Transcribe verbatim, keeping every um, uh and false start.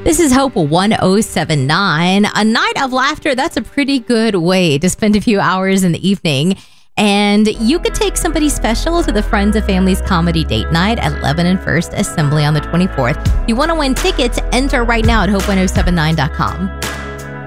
This is Hope one oh seven point nine. A night of laughter, that's a pretty good way to spend a few hours in the evening. And you could take somebody special to the Friends of Families Comedy Date Night at Lebanon First Assembly on the twenty-fourth. You want to win tickets? Enter right now at hope one oh seven nine dot com.